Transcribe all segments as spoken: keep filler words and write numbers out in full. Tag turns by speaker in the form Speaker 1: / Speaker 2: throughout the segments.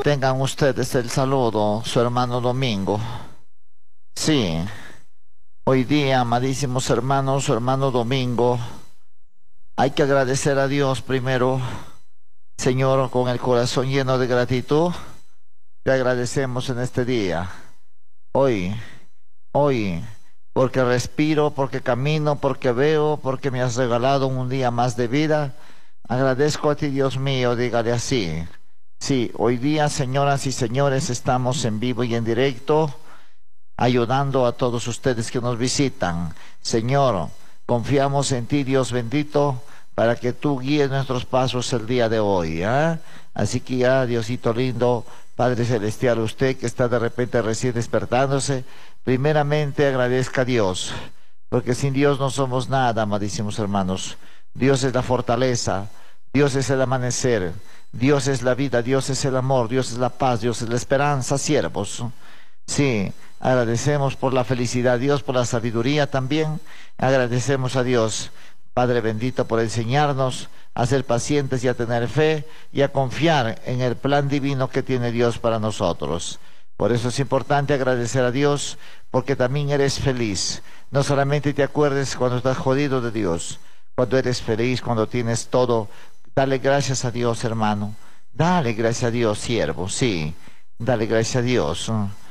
Speaker 1: Tengan ustedes el saludo, su hermano Domingo. Sí, hoy día, amadísimos hermanos, su hermano Domingo, hay que agradecer a Dios primero, Señor, con el corazón lleno de gratitud. Te agradecemos en este día, hoy, hoy, porque respiro, porque camino, porque veo, porque me has regalado un día más de vida. Agradezco a ti, Dios mío, dígale así. Sí, hoy día, señoras y señores, estamos en vivo y en directo, ayudando a todos ustedes que nos visitan. Señor, confiamos en ti, Dios bendito, para que tú guíes nuestros pasos el día de hoy, ¿eh? Así que ya, Diosito lindo, Padre Celestial, usted que está de repente recién despertándose, primeramente agradezca a Dios, porque sin Dios no somos nada, amadísimos hermanos. Dios es la fortaleza, Dios es el amanecer, Dios es la vida, Dios es el amor, Dios es la paz, Dios es la esperanza, siervos. Sí, agradecemos por la felicidad, Dios por la sabiduría también. Agradecemos a Dios, Padre bendito, por enseñarnos a ser pacientes y a tener fe y a confiar en el plan divino que tiene Dios para nosotros. Por eso es importante agradecer a Dios, porque también eres feliz. No solamente te acuerdes cuando estás jodido de Dios, cuando eres feliz, cuando tienes todo. Dale gracias a Dios, hermano. Dale gracias a Dios, siervo, sí. Dale gracias a Dios.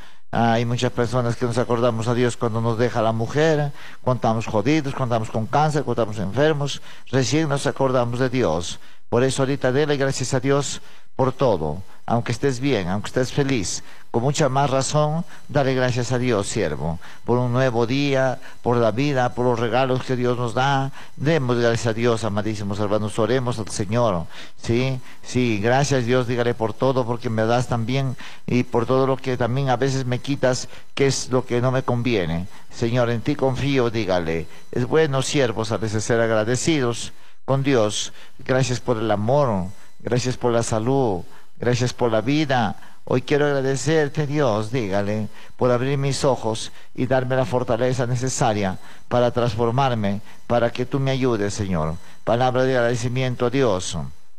Speaker 1: Hay muchas personas que nos acordamos a Dios cuando nos deja la mujer, cuando estamos jodidos, cuando estamos con cáncer, cuando estamos enfermos. Recién nos acordamos de Dios. Por eso ahorita dale gracias a Dios por todo. Aunque estés bien, aunque estés feliz, con mucha más razón, dale gracias a Dios, siervo, por un nuevo día, por la vida, por los regalos que Dios nos da. Demos gracias a Dios, amadísimos hermanos, oremos al Señor. Sí, sí, gracias Dios, dígale por todo, porque me das también, y por todo lo que también a veces me quitas, que es lo que no me conviene. Señor, en ti confío, dígale. Es bueno, siervos, a veces ser agradecidos con Dios. Gracias por el amor, gracias por la salud, gracias por la vida. Hoy quiero agradecerte, Dios, dígale, por abrir mis ojos y darme la fortaleza necesaria para transformarme, para que tú me ayudes, Señor. Palabra de agradecimiento a Dios.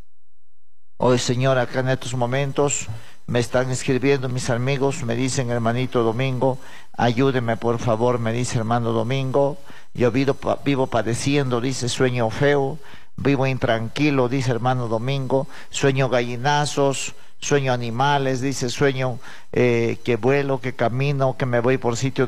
Speaker 1: Hoy, Señor, acá en estos momentos me están escribiendo mis amigos, me dicen, hermanito Domingo, ayúdeme por favor, me dice hermano Domingo. Yo vivo, vivo padeciendo, dice, sueño feo, vivo intranquilo, dice hermano Domingo, sueño gallinazos, sueño animales, dice, sueño eh, que vuelo, que camino, que me voy por sitios